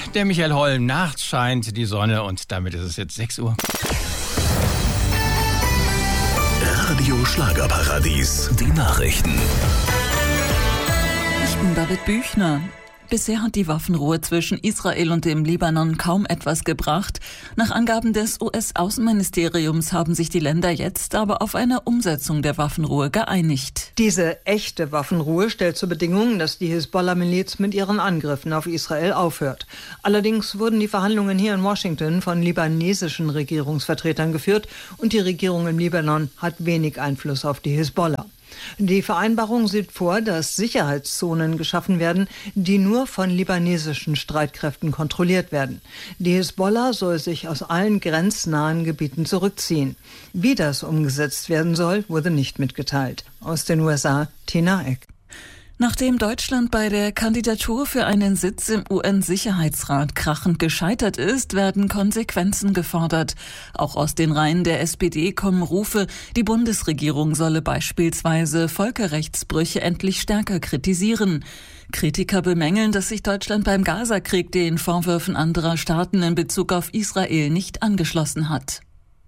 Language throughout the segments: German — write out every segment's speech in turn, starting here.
der Michael Holm. Nachts scheint die Sonne und damit ist es jetzt 6 Uhr. Radio Schlagerparadies, die Nachrichten. Ich bin David Büchner. Bisher hat die Waffenruhe zwischen Israel und dem Libanon kaum etwas gebracht. Nach Angaben des US-Außenministeriums haben sich die Länder jetzt aber auf eine Umsetzung der Waffenruhe geeinigt. Diese echte Waffenruhe stellt zur Bedingung, dass die Hisbollah-Miliz mit ihren Angriffen auf Israel aufhört. Allerdings wurden die Verhandlungen hier in Washington von libanesischen Regierungsvertretern geführt und die Regierung im Libanon hat wenig Einfluss auf die Hisbollah. Die Vereinbarung sieht vor, dass Sicherheitszonen geschaffen werden, die nur von libanesischen Streitkräften kontrolliert werden. Die Hisbollah soll sich aus allen grenznahen Gebieten zurückziehen. Wie das umgesetzt werden soll, wurde nicht mitgeteilt. Aus den USA, Tina Eck. Nachdem Deutschland bei der Kandidatur für einen Sitz im UN-Sicherheitsrat krachend gescheitert ist, werden Konsequenzen gefordert. Auch aus den Reihen der SPD kommen Rufe, die Bundesregierung solle beispielsweise Völkerrechtsbrüche endlich stärker kritisieren. Kritiker bemängeln, dass sich Deutschland beim Gaza-Krieg den Vorwürfen anderer Staaten in Bezug auf Israel nicht angeschlossen hat.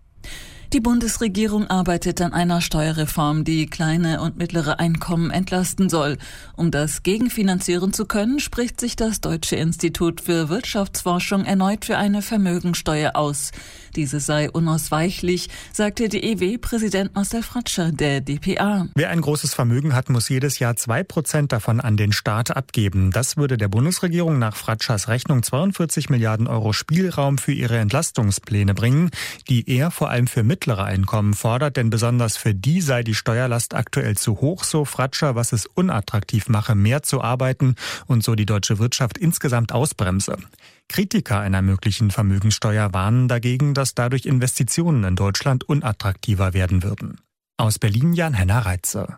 Die Bundesregierung arbeitet an einer Steuerreform, die kleine und mittlere Einkommen entlasten soll. Um das gegenfinanzieren zu können, spricht sich das Deutsche Institut für Wirtschaftsforschung erneut für eine Vermögensteuer aus. Diese sei unausweichlich, sagte DEW-Präsident Marcel Fratscher der dpa. Wer ein großes Vermögen hat, muss jedes Jahr 2% davon an den Staat abgeben. Das würde der Bundesregierung nach Fratschers Rechnung 42 Milliarden Euro Spielraum für ihre Entlastungspläne bringen, die er vor allem für mittlere Einkommen fordert, denn besonders für die sei die Steuerlast aktuell zu hoch, so Fratscher, was es unattraktiv mache, mehr zu arbeiten und so die deutsche Wirtschaft insgesamt ausbremse. Kritiker einer möglichen Vermögenssteuer warnen dagegen, dass dadurch Investitionen in Deutschland unattraktiver werden würden. Aus Berlin Jan-Henner Reitze.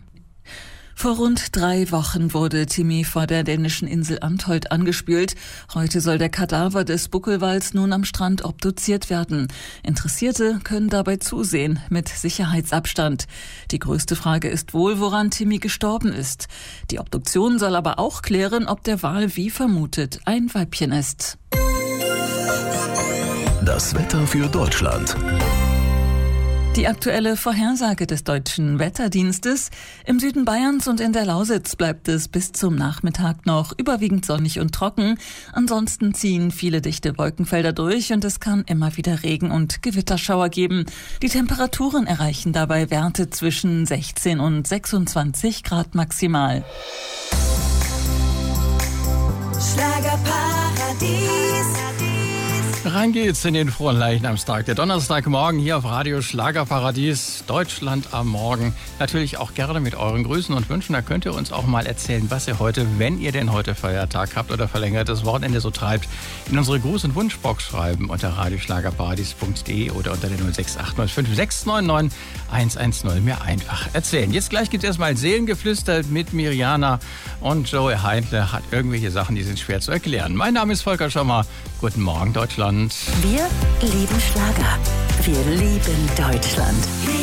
Vor rund 3 Wochen wurde Timmy vor der dänischen Insel Antholt angespült. Heute soll der Kadaver des Buckelwals nun am Strand obduziert werden. Interessierte können dabei zusehen, mit Sicherheitsabstand. Die größte Frage ist wohl, woran Timmy gestorben ist. Die Obduktion soll aber auch klären, ob der Wal wie vermutet ein Weibchen ist. Das Wetter für Deutschland. Die aktuelle Vorhersage des Deutschen Wetterdienstes: Im Süden Bayerns und in der Lausitz bleibt es bis zum Nachmittag noch überwiegend sonnig und trocken. Ansonsten ziehen viele dichte Wolkenfelder durch und es kann immer wieder Regen- und Gewitterschauer geben. Die Temperaturen erreichen dabei Werte zwischen 16 und 26 Grad maximal. Schlagerparadies. Rein geht's in den frohen Leichnamstag. Der Donnerstagmorgen hier auf Radio Schlagerparadies. Deutschland am Morgen. Natürlich auch gerne mit euren Grüßen und Wünschen. Da könnt ihr uns auch mal erzählen, was ihr heute, wenn ihr denn heute Feiertag habt oder verlängertes Wochenende so treibt, in unsere Gruß- und Wunschbox schreiben unter radioschlagerparadies.de oder unter der 06805 110 mir einfach erzählen. Jetzt gleich gibt es erstmal Seelengeflüster mit Mirjana und Joey Heindle hat irgendwelche Sachen, die sind schwer zu erklären. Mein Name ist Volker Schommer. Guten Morgen, Deutschland. Wir lieben Schlager. Wir lieben Deutschland.